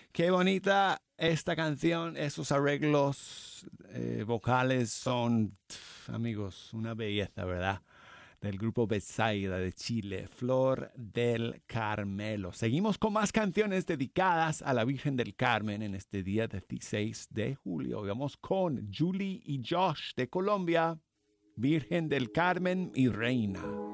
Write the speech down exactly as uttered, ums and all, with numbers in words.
Qué bonita esta canción, esos arreglos eh, vocales son, pf, amigos, una belleza, ¿verdad? Del grupo Betsaida de Chile, Flor del Carmelo. Seguimos con más canciones dedicadas a la Virgen del Carmen en este día dieciséis de julio. Vamos con Julie y Josh de Colombia, Virgen del Carmen y Reina.